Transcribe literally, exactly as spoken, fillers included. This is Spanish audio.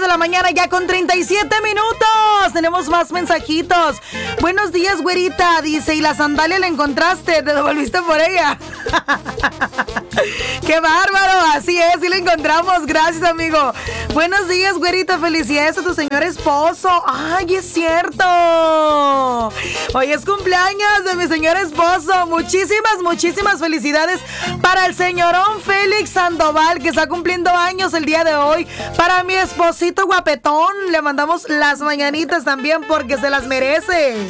la mañana, ya con treinta y siete minutos. Tenemos más mensajitos. Buenos días, güerita. Dice, ¿y la sandalia la encontraste? ¿Te devolviste por ella? ¡Qué bárbaro! Así es, sí la encontramos. Gracias, amigo. Buenos días, güerita. Felicidades a tu señor esposo. ¡Ay, es cierto! Hoy es cumpleaños de mi señor esposo. Muchísimas, muchísimas felicidades para el señorón Félix Sandoval, que está cumpliendo años el día de hoy. Para mi esposito guapetón, le mandamos las mañanitas también porque se las merece.